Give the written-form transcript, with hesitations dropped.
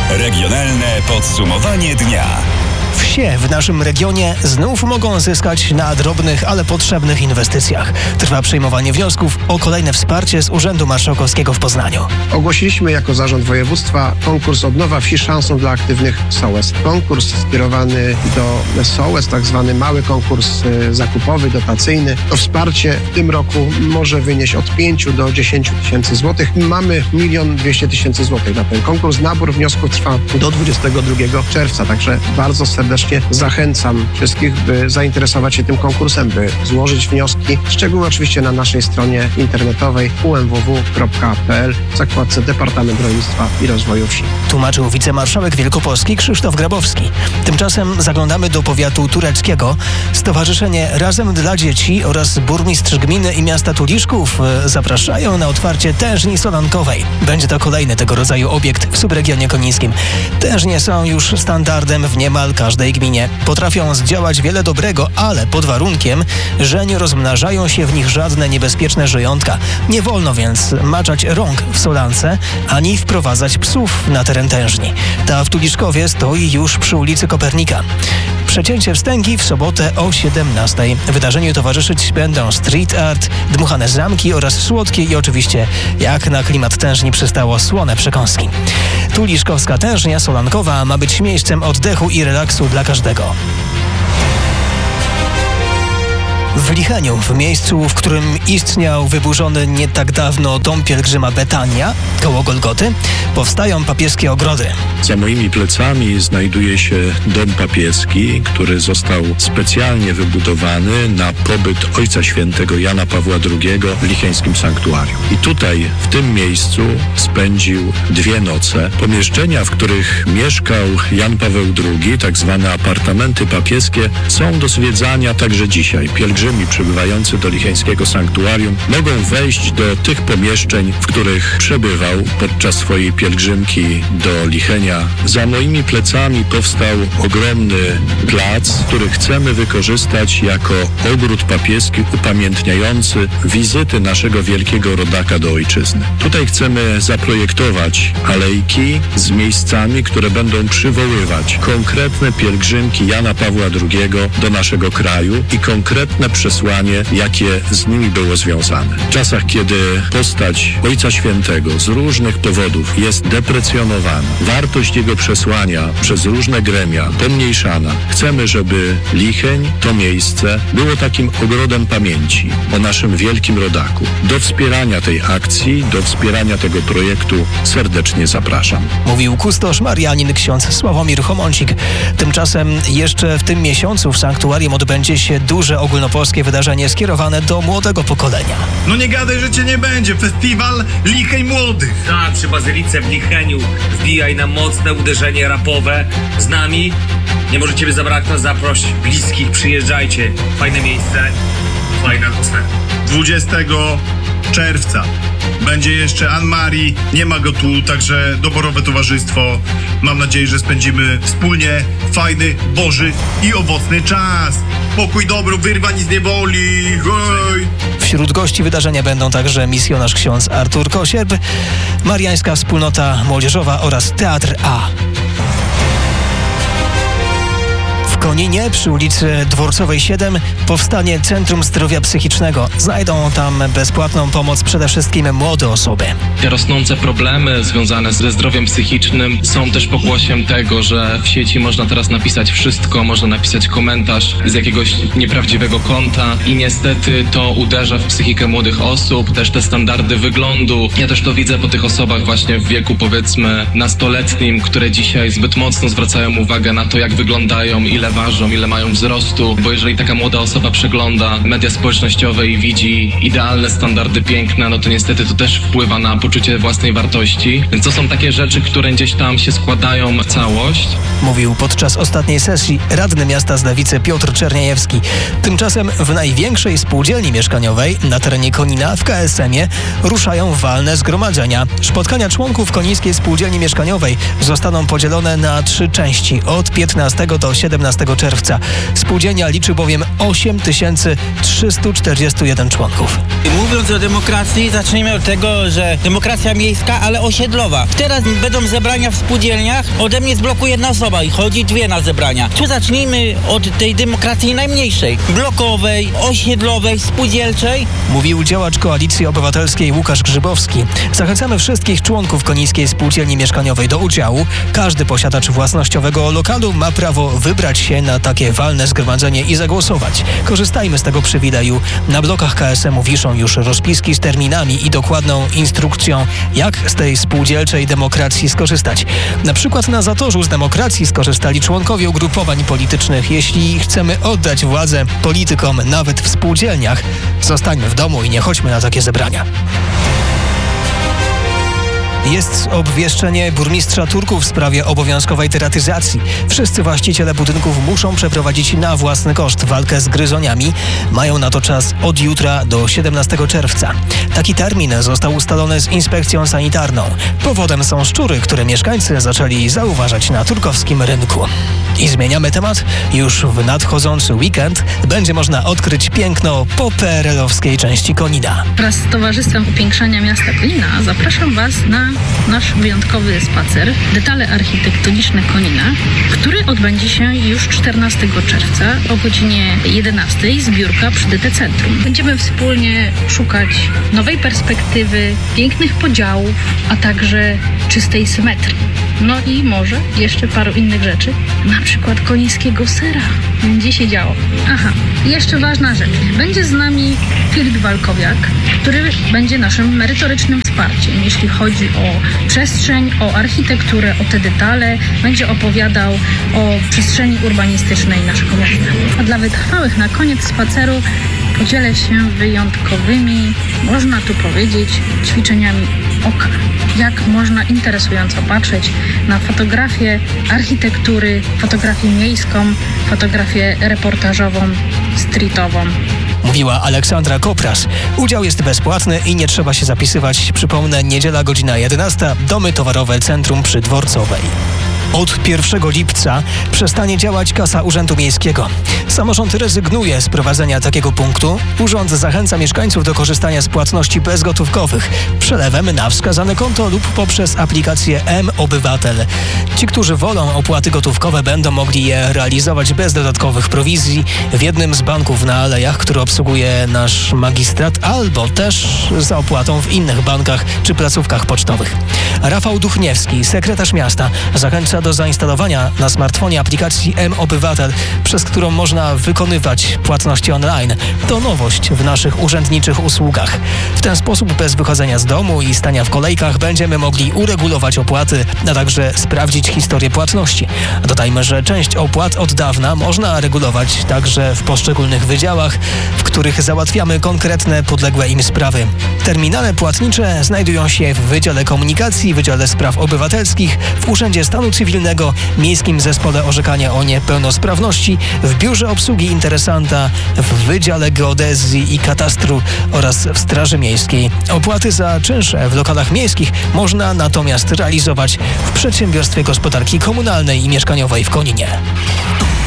Regionalne podsumowanie dnia. Wsie w naszym regionie znów mogą zyskać na drobnych, ale potrzebnych inwestycjach. Trwa przyjmowanie wniosków o kolejne wsparcie z Urzędu Marszałkowskiego w Poznaniu. Ogłosiliśmy jako Zarząd Województwa konkurs Odnowa Wsi szansą dla aktywnych sołectw. Konkurs skierowany do sołectw, tak zwany mały konkurs zakupowy, dotacyjny. To wsparcie w tym roku może wynieść od 5 do 10 tysięcy złotych. Mamy 1 200 000 złotych na ten konkurs. Nabór wniosków trwa do 22 czerwca, także bardzo serdecznie zachęcam wszystkich, by zainteresować się tym konkursem, by złożyć wnioski. Szczegóły oczywiście na naszej stronie internetowej umww.pl w zakładce Departament Rolnictwa i Rozwoju Wsi. Tłumaczył wicemarszałek Wielkopolski Krzysztof Grabowski. Tymczasem zaglądamy do powiatu tureckiego. Stowarzyszenie Razem dla Dzieci oraz burmistrz gminy i miasta Tuliszków zapraszają na otwarcie tężni solankowej. Będzie to kolejny tego rodzaju obiekt w subregionie konińskim. Tężnie są już standardem w niemal każdej gminie. Potrafią zdziałać wiele dobrego, ale pod warunkiem, że nie rozmnażają się w nich żadne niebezpieczne żyjątka. Nie wolno więc maczać rąk w solance, ani wprowadzać psów na teren tężni. Ta w Tuliszkowie stoi już przy ulicy Kopernika. Przecięcie wstęgi w sobotę o 17:00. Wydarzeniu towarzyszyć będą street art, dmuchane zamki oraz słodkie i oczywiście, jak na klimat tężni przystało, słone przekąski. Tuliszkowska tężnia solankowa ma być miejscem oddechu i relaksu dla każdego. W Licheniu, w miejscu, w którym istniał wyburzony nie tak dawno dom pielgrzyma Betania, koło Golgoty, powstają papieskie ogrody. Za moimi plecami znajduje się dom papieski, który został specjalnie wybudowany na pobyt Ojca Świętego Jana Pawła II w licheńskim sanktuarium. I tutaj, w tym miejscu spędził 2 noce. Pomieszczenia, w których mieszkał Jan Paweł II, tak zwane apartamenty papieskie, są do zwiedzania także dzisiaj. Pielgrzymi przybywający do licheńskiego sanktuarium mogą wejść do tych pomieszczeń, w których przebywał podczas swojej pielgrzymki do Lichenia. Za moimi plecami powstał ogromny plac, który chcemy wykorzystać jako ogród papieski upamiętniający wizyty naszego wielkiego rodaka do ojczyzny. Tutaj chcemy zaprojektować alejki z miejscami, które będą przywoływać konkretne pielgrzymki Jana Pawła II do naszego kraju i konkretne przesłanie, jakie z nimi było związane. W czasach, kiedy postać Ojca Świętego z różnych powodów jest deprecjonowana, wartość jego przesłania przez różne gremia pomniejszana, chcemy, żeby Licheń, to miejsce, było takim ogrodem pamięci o naszym wielkim rodaku. Do wspierania tej akcji, do wspierania tego projektu serdecznie zapraszam. Mówił kustosz marianin ksiądz Sławomir Chomącik. Tymczasem jeszcze w tym miesiącu w sanktuarium odbędzie się duże ogólnopolskie wydarzenie skierowane do młodego pokolenia. No nie gadaj, że cię nie będzie. Festiwal Licheń Młodych. Tak, przy Bazylice w Licheniu. Wbijaj na mocne uderzenie rapowe. Z nami nie może ciebie zabraknąć. Zaproś bliskich, przyjeżdżajcie. Fajne miejsce, fajna atmosfera. 20 czerwca. Będzie jeszcze Anne-Marie, nie ma go tu, także doborowe towarzystwo. Mam nadzieję, że spędzimy wspólnie fajny, boży i owocny czas. Pokój, dobro, wyrwań z niewoli. Hej! Wśród gości wydarzenia będą także misjonarz ksiądz Artur Kosierb, Mariańska Wspólnota Młodzieżowa oraz Teatr A. W Koninie przy ulicy Dworcowej 7 powstanie Centrum Zdrowia Psychicznego. Znajdą tam bezpłatną pomoc przede wszystkim młode osoby. Rosnące problemy związane ze zdrowiem psychicznym są też pokłosiem tego, że w sieci można teraz napisać wszystko, można napisać komentarz z jakiegoś nieprawdziwego konta i niestety to uderza w psychikę młodych osób, też te standardy wyglądu. Ja też to widzę po tych osobach właśnie w wieku powiedzmy nastoletnim, które dzisiaj zbyt mocno zwracają uwagę na to, jak wyglądają, ile ważą, ile mają wzrostu, bo jeżeli taka młoda osoba przegląda media społecznościowe i widzi idealne standardy piękna, no to niestety to też wpływa na poczucie własnej wartości. Więc to są takie rzeczy, które gdzieś tam się składają w całość. Mówił podczas ostatniej sesji radny miasta Zdawice Piotr Czerniejewski. Tymczasem w największej spółdzielni mieszkaniowej na terenie Konina w KSM-ie ruszają walne zgromadzenia. Spotkania członków Konińskiej Spółdzielni Mieszkaniowej zostaną podzielone na 3 części od 15 do 17 17 czerwca. Spółdzielnia liczy bowiem 8341 członków. Mówiąc o demokracji, zacznijmy od tego, że demokracja miejska, ale osiedlowa. Teraz będą zebrania w spółdzielniach, ode mnie zblokuje jedna osoba i chodzi 2 na zebrania. Tu zacznijmy od tej demokracji najmniejszej, blokowej, osiedlowej, spółdzielczej. Mówił działacz Koalicji Obywatelskiej Łukasz Grzybowski. Zachęcamy wszystkich członków Konińskiej Spółdzielni Mieszkaniowej do udziału. Każdy posiadacz własnościowego lokalu ma prawo wybrać się na takie walne zgromadzenie i zagłosować. Korzystajmy z tego przywileju. Na blokach KSM-u wiszą już rozpiski z terminami i dokładną instrukcją, jak z tej spółdzielczej demokracji skorzystać. Na przykład na Zatorzu z demokracji skorzystali członkowie ugrupowań politycznych. Jeśli chcemy oddać władzę politykom nawet w spółdzielniach, zostańmy w domu i nie chodźmy na takie zebrania. Jest obwieszczenie burmistrza Turków w sprawie obowiązkowej teratyzacji. Wszyscy właściciele budynków muszą przeprowadzić na własny koszt walkę z gryzoniami. Mają na to czas od jutra do 17 czerwca. Taki termin został ustalony z inspekcją sanitarną. Powodem są szczury, które mieszkańcy zaczęli zauważać na turkowskim rynku. I zmieniamy temat. Już w nadchodzący weekend będzie można odkryć piękno po PRL-owskiej części Konina. Wraz z Towarzystwem Upiększania Miasta Konina zapraszam Was na nasz wyjątkowy spacer Detale architektoniczne Konina, który odbędzie się już 14 czerwca o godzinie 11:00, zbiórka przy DT Centrum. Będziemy wspólnie szukać nowej perspektywy, pięknych podziałów, a także czystej symetrii. No i może jeszcze paru innych rzeczy, na przykład konińskiego sera. Będzie się działo. Aha, i jeszcze ważna rzecz. Będzie z nami Filip Walkowiak, który będzie naszym merytorycznym wsparciem, jeśli chodzi o przestrzeń, o architekturę, o te detale. Będzie opowiadał o przestrzeni urbanistycznej naszego miasta. A dla wytrwałych na koniec spaceru podzielę się wyjątkowymi, można tu powiedzieć, ćwiczeniami oka. Jak można interesująco patrzeć na fotografię architektury, fotografię miejską, fotografię reportażową, streetową. Mówiła Aleksandra Kopras. Udział jest bezpłatny i nie trzeba się zapisywać. Przypomnę, niedziela godzina 11, Domy Towarowe Centrum przy Dworcowej. Od 1 lipca przestanie działać kasa Urzędu Miejskiego. Samorząd rezygnuje z prowadzenia takiego punktu. Urząd zachęca mieszkańców do korzystania z płatności bezgotówkowych przelewem na wskazane konto lub poprzez aplikację M-Obywatel. Ci, którzy wolą opłaty gotówkowe, będą mogli je realizować bez dodatkowych prowizji w jednym z banków na Alejach, który obsługuje nasz magistrat, albo też za opłatą w innych bankach czy placówkach pocztowych. Rafał Duchniewski, sekretarz miasta, zachęca do zainstalowania na smartfonie aplikacji M-Obywatel, przez którą można wykonywać płatności online. To nowość w naszych urzędniczych usługach. W ten sposób bez wychodzenia z domu i stania w kolejkach będziemy mogli uregulować opłaty, a także sprawdzić historię płatności. Dodajmy, że część opłat od dawna można regulować także w poszczególnych wydziałach, w których załatwiamy konkretne podległe im sprawy. Terminale płatnicze znajdują się w Wydziale Komunikacji, Wydziale Spraw Obywatelskich, w Urzędzie Stanu Cywilnego, Miejskim Zespole Orzekania o Niepełnosprawności, w Biurze Obsługi Interesanta, w Wydziale Geodezji i Katastru oraz w Straży Miejskiej. Opłaty za czynsze w lokalach miejskich można natomiast realizować w Przedsiębiorstwie Gospodarki Komunalnej i Mieszkaniowej w Koninie.